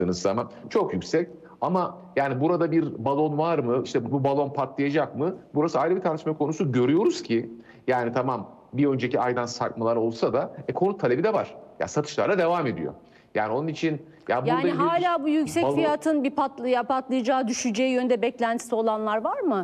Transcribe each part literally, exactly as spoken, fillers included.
zaman çok yüksek. Ama yani burada bir balon var mı? İşte bu balon patlayacak mı? Burası ayrı bir tartışma konusu. Görüyoruz ki yani tamam bir önceki aydan sarkmalar olsa da e, konut talebi de var. Ya satışlarla devam ediyor. Yani onun için ya burada yani hala bu yüksek balon... fiyatın bir patlaya, patlayacağı, düşeceği yönde beklentisi olanlar var mı?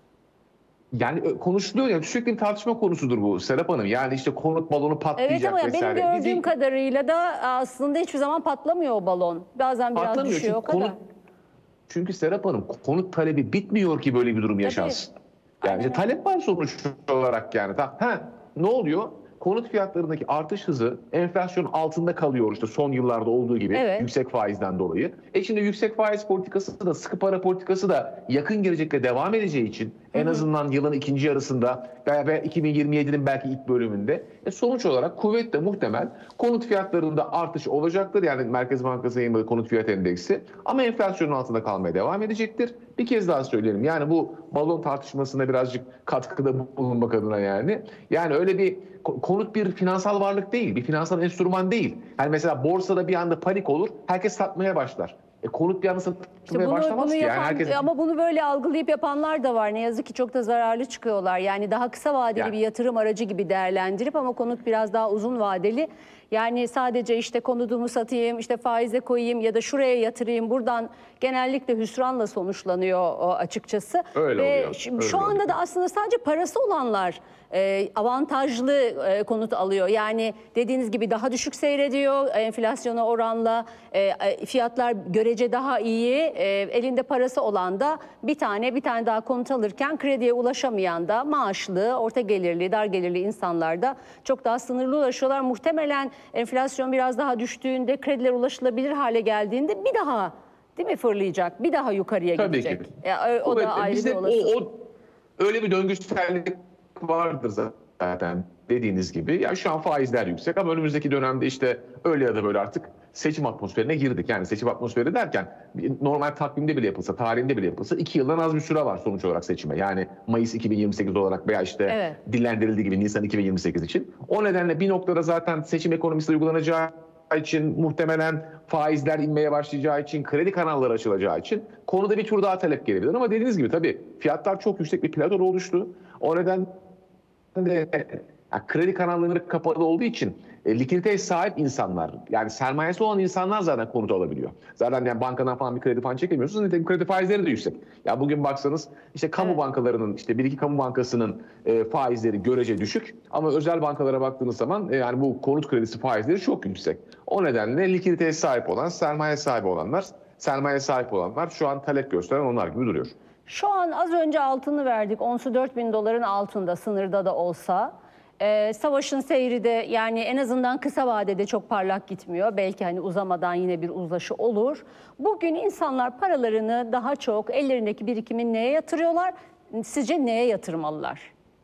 Yani konuşuluyor ya, sürekli bir tartışma konusudur bu Serap Hanım. Yani işte konut balonu patlayacak evet, ama vesaire. benim gördüğüm Bizi... kadarıyla da aslında hiçbir zaman patlamıyor o balon. Bazen biraz Patlamıyor düşüyor o çünkü kadar. konut, çünkü Serap Hanım konut talebi bitmiyor ki böyle bir durum Tabii. yaşansın. Yani işte Aynen. talep var sonuç olarak yani. Ha, ne oluyor? Konut fiyatlarındaki artış hızı enflasyon altında kalıyor işte son yıllarda olduğu gibi, Evet. yüksek faizden dolayı. E şimdi yüksek faiz politikası da sıkı para politikası da yakın gelecekte devam edeceği için en azından yılın ikinci yarısında veya iki bin yirmi yedi'nin belki ilk bölümünde e sonuç olarak kuvvetle muhtemel konut fiyatlarında artış olacaktır. Yani Merkez Bankası yayınladığı konut fiyat endeksi, ama enflasyonun altında kalmaya devam edecektir. Bir kez daha söyleyelim. Yani bu balon tartışmasına birazcık katkıda bulunmak adına yani. Yani öyle bir konut bir finansal varlık değil, bir finansal enstrüman değil. Yani mesela borsada bir anda panik olur, herkes satmaya başlar. E konut bir anda satmaya İşte bunu, başlamaz bunu ki. yapan, Yani herkes... ama bunu böyle algılayıp yapanlar da var. Ne yazık ki çok da zararlı çıkıyorlar. Yani daha kısa vadeli Yani... bir yatırım aracı gibi değerlendirip ama konut biraz daha uzun vadeli. Yani sadece işte konutumu satayım, işte faize koyayım ya da şuraya yatırayım. Buradan genellikle hüsranla sonuçlanıyor açıkçası. Öyle Ve oluyor. Şu, Öyle şu anda oluyor. da aslında sadece parası olanlar e, avantajlı e, konut alıyor. Yani dediğiniz gibi daha düşük seyrediyor enflasyona oranla. E, fiyatlar görece daha iyi. E, elinde parası olan da bir tane bir tane daha konut alırken krediye ulaşamayan da maaşlı, orta gelirli, dar gelirli insanlar da çok daha sınırlı ulaşıyorlar. Muhtemelen enflasyon biraz daha düştüğünde, krediler ulaşılabilir hale geldiğinde bir daha, değil mi, fırlayacak? Bir daha yukarıya Tabii gidecek. ki. Ya, o da ayrı Bizde bir olasılık. o, o öyle bir döngüsellik vardır zaten dediğiniz gibi. Ya şu an faizler yüksek ama önümüzdeki dönemde işte öyle ya da böyle artık seçim atmosferine girdik. Yani seçim atmosferi derken normal takvimde bile yapılsa, tarihinde bile yapılsa iki yıldan az bir süre var sonuç olarak seçime. Yani Mayıs iki bin yirmi sekiz olarak veya işte Evet. dillendirildiği gibi Nisan iki bin yirmi sekiz için. O nedenle bir noktada zaten seçim ekonomisi uygulanacağı için, muhtemelen faizler inmeye başlayacağı için, kredi kanalları açılacağı için konuda bir tur daha talep gelebilir. Ama dediğiniz gibi tabii fiyatlar çok yüksek bir plato oluştu. O nedenle de yani kredi kanalları kapalı olduğu için e, likiditeye sahip insanlar, yani sermayesi olan insanlar zaten konut alabiliyor. Zaten yani bankadan falan bir kredi falan çekemiyorsunuz. Nitekim kredi faizleri de yüksek. Ya bugün baksanız işte kamu Evet. bankalarının, işte bir iki kamu bankasının e, faizleri görece düşük, ama özel bankalara baktığınız zaman e, yani bu konut kredisi faizleri çok yüksek. O nedenle likiditeye sahip olan, sermaye sahibi olanlar, sermaye sahip olanlar şu an talep gösteren onlar gibi duruyor. Şu an az önce altını verdik. Onsu dört bin doların altında, sınırda da olsa. Ee, savaşın seyri de yani en azından kısa vadede çok parlak gitmiyor. Belki hani uzamadan yine bir uzlaşı olur. Bugün insanlar paralarını daha çok ellerindeki birikimin neye yatırıyorlar? Sizce neye yatırmalılar?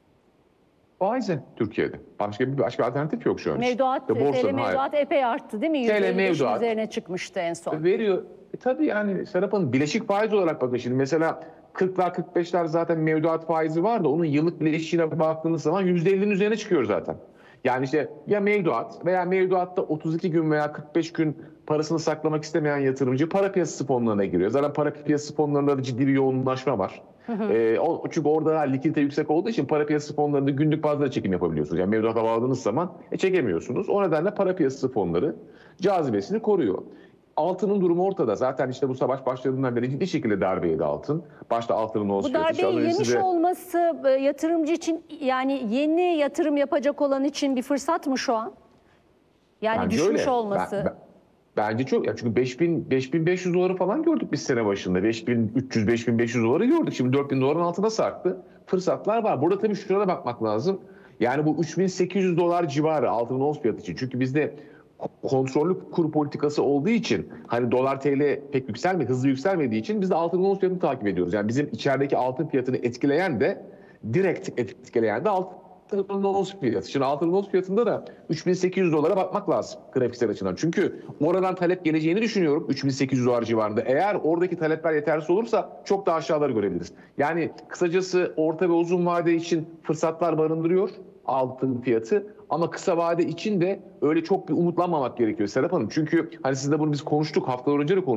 Faize Türkiye'de. Başka bir başka alternatif yok şu an. Mevduat, İşte T L mevduat epey arttı değil mi? yüzde elli beşin üzerine çıkmıştı en son. Veriyor. E, tabii yani Serap Hanım, bileşik faiz olarak bakın şimdi mesela kırklar kırk beşler zaten mevduat faizi var da onun yıllık bileşiğine baktığınız zaman yüzde ellinin üzerine çıkıyor zaten. Yani işte ya mevduat veya mevduatta otuz iki gün veya kırk beş gün parasını saklamak istemeyen yatırımcı para piyasası fonlarına giriyor. Zaten para piyasası fonlarında da ciddi bir yoğunlaşma var. Hı hı. E, o, çünkü orada likidite yüksek olduğu için para piyasası fonlarında günlük bazda çekim yapabiliyorsunuz. Yani mevduata bağladığınız zaman e, çekemiyorsunuz. O nedenle para piyasası fonları cazibesini koruyor. Altının durumu ortada. Zaten işte bu savaş başladığından beri ciddi şekilde darbe yedi altın. Başta altının olsun. Bu darbeyi yemiş size... olması yatırımcı için, yani yeni yatırım yapacak olan için bir fırsat mı şu an? Yani bence düşmüş öyle. olması. Ben, ben, bence çok. Ya çünkü beş bin beş bin beş yüz doları falan gördük biz sene başında. beş bin üç yüz beş bin beş yüz doları gördük. Şimdi dört bin doların altına sarktı. Fırsatlar var. Burada tabii şurada bakmak lazım. Yani bu üç bin sekiz yüz dolar civarı altının ons fiyatı için. Çünkü bizde kontrollü kur politikası olduğu için, hani dolar T L pek yükselmedi, hızlı yükselmediği için biz de altın ons fiyatını takip ediyoruz. Yani bizim içerideki altın fiyatını etkileyen de, direkt etkileyen de altın ons fiyatı. Şimdi altın ons fiyatında da üç bin sekiz yüz dolara bakmak lazım grafiksel açıdan. Çünkü oradan talep geleceğini düşünüyorum üç bin sekiz yüz dolar civarında. Eğer oradaki talepler yetersiz olursa çok daha aşağıları görebiliriz. Yani kısacası orta ve uzun vade için fırsatlar barındırıyor altın fiyatı. Ama kısa vade için de öyle çok bir umutlanmamak gerekiyor Serap Hanım. Çünkü hani sizle bunu biz konuştuk, haftalar önce de konuştuk.